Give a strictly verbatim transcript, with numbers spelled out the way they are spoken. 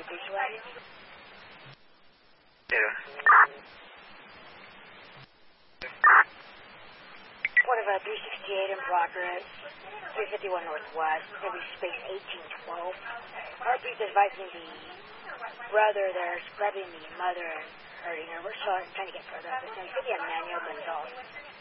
station wagon? Yeah. One of uh, three sixty-eight in progress, three fifty-one Northwest, heavy space eighteen twelve. Heartbeat advising the brother there's grabbing the mother and hurting her. We're trying to get further up. It's going to be Emmanuel Gonzalez.